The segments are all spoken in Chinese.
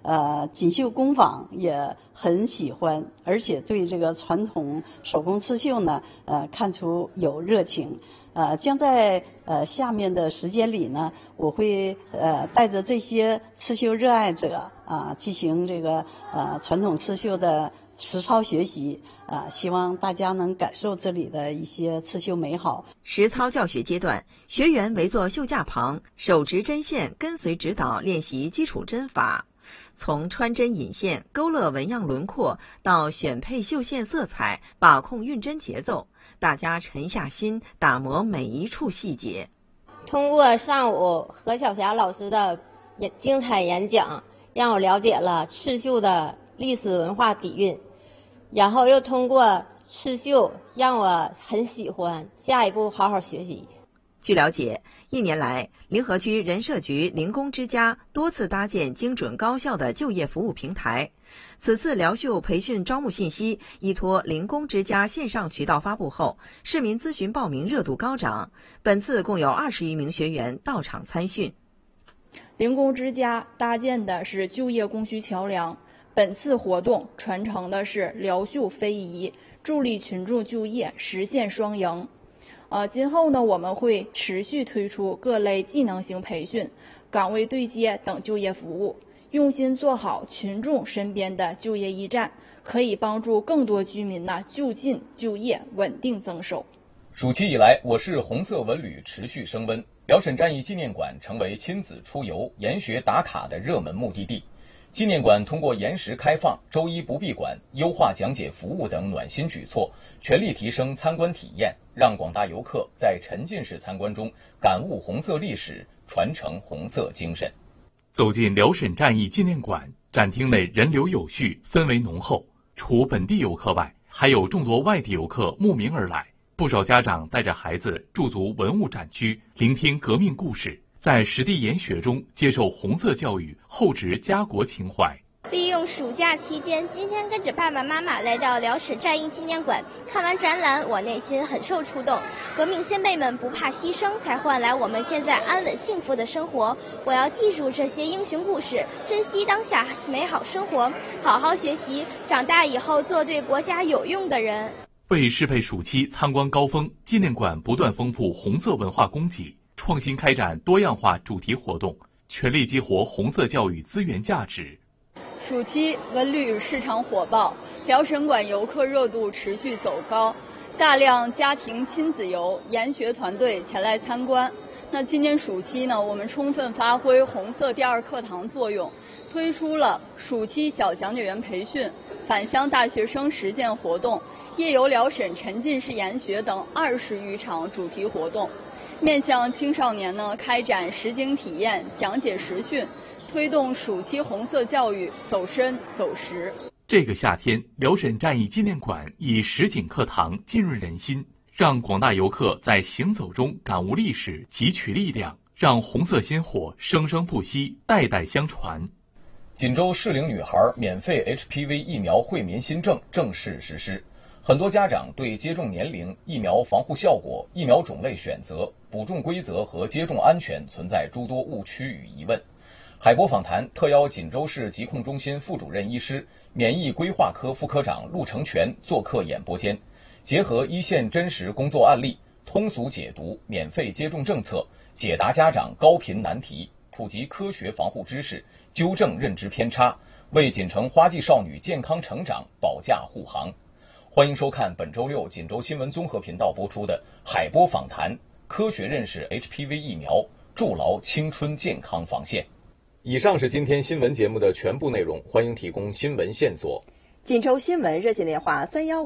锦绣工坊也很喜欢，而且对这个传统手工刺绣呢，看出有热情。将在下面的时间里呢，我会带着这些刺绣热爱者进行这个传统刺绣的实操学习希望大家能感受这里的一些刺绣美好。 实操教学阶段，学员围坐绣架旁，手执针线，跟随指导练习基础针法。从穿针引线、勾勒纹样轮廓到选配绣线色彩、把控运针节奏，大家沉下心打磨每一处细节。 通过上午何晓霞老师的精彩演讲，让我了解了刺绣的历史文化底蕴，然后又通过刺绣让我很喜欢，下一步好好学习。 据了解，1年来，临河区人社局零工之家多次搭建精准高效的就业服务平台。此次疗绣培训招募信息依托零工之家线上渠道发布后，市民咨询报名热度高涨。本次共有20余名学员到场参训。 零工之家搭建的是就业供需桥梁，本次活动传承的是疗绣非遗，助力群众就业，实现双赢。今后呢，我们会持续推出各类技能型培训、岗位对接等就业服务，用心做好群众身边的就业驿站，可以帮助更多居民就近就业，稳定增收。 暑期以来，我市红色文旅持续升温，辽沈战役纪念馆成为亲子出游、研学打卡的热门目的地。纪念馆通过延时开放、周一不闭馆、优化讲解服务等暖心举措，全力提升参观体验，让广大游客在沉浸式参观中感悟红色历史，传承红色精神。 走进辽沈战役纪念馆，展厅内人流有序，氛围浓厚。除本地游客外，还有众多外地游客慕名而来。不少家长带着孩子驻足文物展区，聆听革命故事，在实地研学中接受红色教育，厚植家国情怀。 利用暑假期间，今天跟着爸爸妈妈来到辽沈战役纪念馆，看完展览，我内心很受触动。革命先辈们不怕牺牲，才换来我们现在安稳幸福的生活。我要记住这些英雄故事，珍惜当下美好生活，好好学习，长大以后做对国家有用的人。 为适配暑期参观高峰，纪念馆不断丰富红色文化供给，创新开展多样化主题活动，全力激活红色教育资源价值。 暑期文旅市场火爆，辽沈馆游客热度持续走高，大量家庭亲子游、研学团队前来参观。那今年暑期呢，我们充分发挥红色第二课堂作用，推出了暑期小讲解员培训、返乡大学生实践活动、夜游辽沈沉浸式研学等20余场主题活动，面向青少年呢，开展实景体验、讲解实训，推动暑期红色教育走深走实。 这个夏天，辽沈战役纪念馆以实景课堂浸润人心，让广大游客在行走中感悟历史，汲取力量，让红色鲜活生生不息，代代相传。 锦州适龄女孩免费 HPV 疫苗惠民新政正式实施。很多家长对接种年龄、疫苗防护效果、疫苗种类选择、补种规则和接种安全存在诸多误区与疑问。海博访谈特邀锦州市疾控中心副主任医师、免疫规划科副科长陆成全做客演播间，结合一线真实工作案例，通俗解读免费接种政策，解答家长高频难题，普及科学防护知识，纠正认知偏差，为锦城花季少女健康成长保驾护航。欢迎收看本周六锦州新闻综合频道播出的海波访谈，科学认识 HPV 疫苗，筑牢青春健康防线。以上是今天新闻节目的全部内容，欢迎提供新闻线索。 锦州新闻热线电话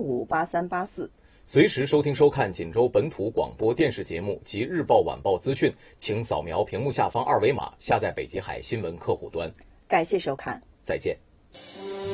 3158384， 随时收听收看锦州本土广播电视节目及日报晚报资讯，请扫描屏幕下方2维码下载北极海新闻客户端。 感谢收看， 再见。